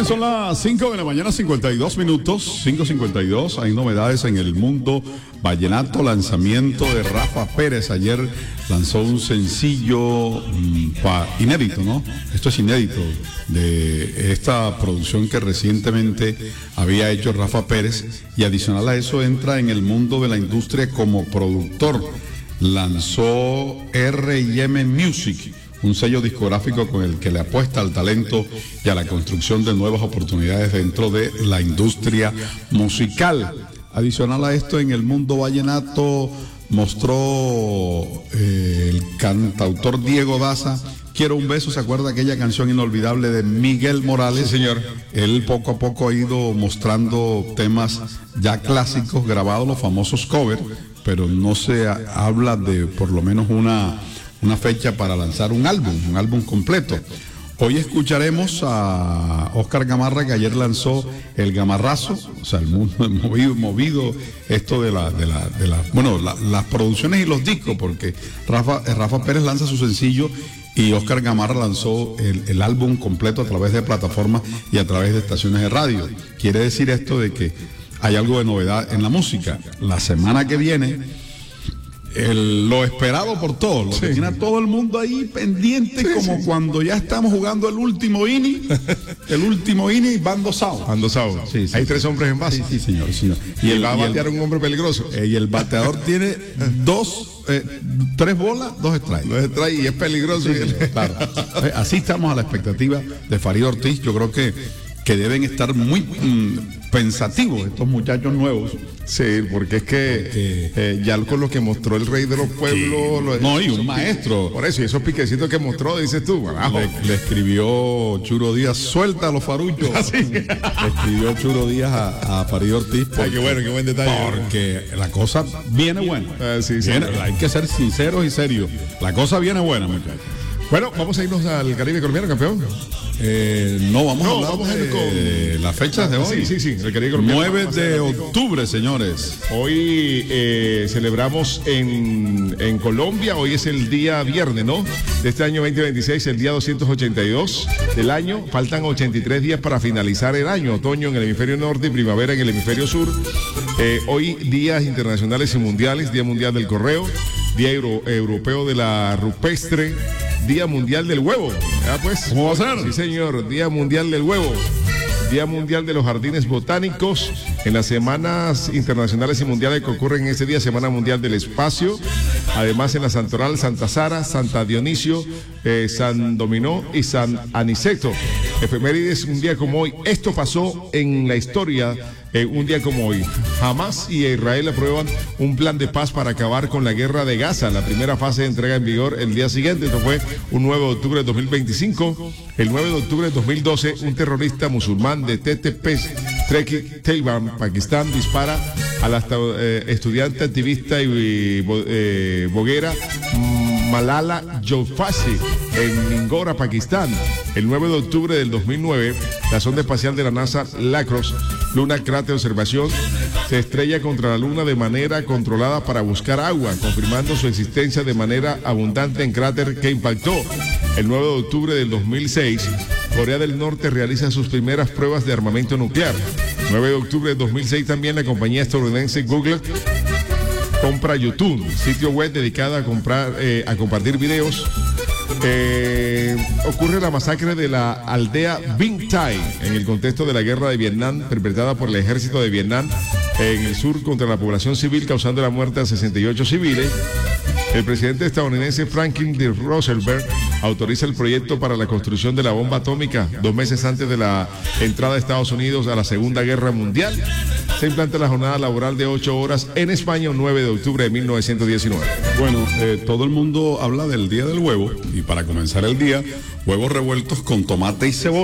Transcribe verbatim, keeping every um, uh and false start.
Bien, son las cinco de la mañana, cincuenta y dos minutos, cinco cincuenta y dos. Hay novedades en el mundo vallenato, lanzamiento de Rafa Pérez. Ayer lanzó un sencillo mmm, pa, inédito, ¿no? Esto es inédito, de esta producción que recientemente había hecho Rafa Pérez, y adicional a eso entra en el mundo de la industria como productor. Lanzó R y M Music, un sello discográfico con el que le apuesta al talento y a la construcción de nuevas oportunidades dentro de la industria musical. Adicional a esto, en el mundo vallenato mostró eh, el cantautor Diego Daza Quiero un beso. ¿Se acuerda aquella canción inolvidable de Miguel Morales? Sí, señor. Él poco a poco ha ido mostrando temas ya clásicos grabados, los famosos covers, pero no se ha, habla de por lo menos una una fecha para lanzar un álbum, un álbum completo. Hoy escucharemos a Oscar Gamarra, que ayer lanzó El Gamarrazo, o sea, el mundo movido, movido esto de la, de la, de la, bueno, la, las producciones y los discos, porque Rafa, Rafa Pérez lanza su sencillo y Oscar Gamarra lanzó el, el álbum completo a través de plataformas y a través de estaciones de radio. Quiere decir esto de que hay algo de novedad en la música. La semana que viene, El, lo esperado por todos, lo sí. que tiene a todo el mundo ahí pendiente, sí, como sí. cuando ya estamos jugando el último inning, el último inning, van dos outs. Van dos outs. Sí, sí, Hay sí. tres hombres en base. Sí, sí, señor. señor. Y, y él va a batear a un hombre peligroso. Eh, y el bateador tiene dos, eh, tres bolas, dos strikes. Dos strikes y es peligroso. Sí, sí, claro. Así estamos a la expectativa de Farid Ortiz. Yo creo que, que deben estar muy mmm, pensativos estos muchachos nuevos. Sí, porque es que porque, eh, ya con lo que mostró el rey de los pueblos, sí, no, y un maestro. Por eso, y esos piquecitos que mostró, dices tú, le, le escribió Churo Díaz, suelta a los faruchos. ¿Sí? Le escribió Churo Díaz a, a Farid Ortiz. Porque, Ay, qué bueno, qué buen detalle. Porque la cosa viene buena. Ah, sí, sí, viene, sí. Hay que ser sinceros y serios. La cosa viene buena, muchachos. Bueno, vamos a irnos al Caribe colombiano, campeón. Eh, no, vamos no, a hablar vamos de, a ir con de las fechas de hoy. Sí, sí, sí, el Caribe colombiano. nueve de octubre, señores. Hoy eh, celebramos en, en Colombia, hoy es el día viernes, ¿no? De este año veinte veintiséis, el día doscientos ochenta y dos del año. Faltan ochenta y tres días para finalizar el año. Otoño en el hemisferio norte y primavera en el hemisferio sur. Eh, hoy días internacionales y mundiales, Día Mundial del Correo, Día Euro, Europeo de la Rupestre, Día Mundial del Huevo. ¿Ya pues? ¿Cómo va a ser? Sí, señor. Día Mundial del Huevo. Día Mundial de los Jardines Botánicos. En las semanas internacionales y mundiales que ocurren en ese día, Semana Mundial del Espacio. Además, en la Santoral, Santa Sara, Santa Dionisio, eh, San Dominó y San Aniceto. Efemérides, un día como hoy. Esto pasó en la historia. Eh, un día como hoy, Hamas y Israel aprueban un plan de paz para acabar con la guerra de Gaza. La primera fase de entrega en vigor el día siguiente. Esto fue un nueve de octubre de dos mil veinticinco. El nueve de octubre de dos mil doce, un terrorista musulmán de T T P, Taliban, Pakistán, dispara a la eh, estudiante activista y eh, bloguera Malala Yousafzai en Mingora, Pakistán. El nueve de octubre del dos mil nueve, la sonda espacial de la NASA Lacros, Luna Cráter Observación, se estrella contra la Luna de manera controlada para buscar agua, confirmando su existencia de manera abundante en cráter que impactó. El nueve de octubre del dos mil seis, Corea del Norte realiza sus primeras pruebas de armamento nuclear. nueve de octubre del dos mil seis también, la compañía estadounidense Google compra YouTube, sitio web dedicado a comprar, eh, a compartir videos. Eh, ocurre la masacre de la aldea Vinh Tai en el contexto de la guerra de Vietnam perpetrada por el ejército de Vietnam en el sur contra la población civil, causando la muerte a sesenta y ocho civiles. El presidente estadounidense Franklin D. Roosevelt autoriza el proyecto para la construcción de la bomba atómica dos meses antes de la entrada de Estados Unidos a la Segunda Guerra Mundial. Se implanta la jornada laboral de ocho horas en España, nueve de octubre de mil novecientos diecinueve. Bueno, eh, todo el mundo habla del Día del Huevo, y para comenzar el día, huevos revueltos con tomate y cebolla.